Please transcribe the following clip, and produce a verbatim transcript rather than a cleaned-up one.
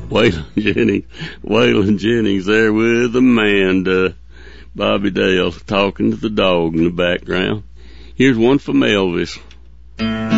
Waylon Jennings, Waylon Jennings there with Amanda. Bobby Dale talking to the dog in the background. Here's one from Elvis.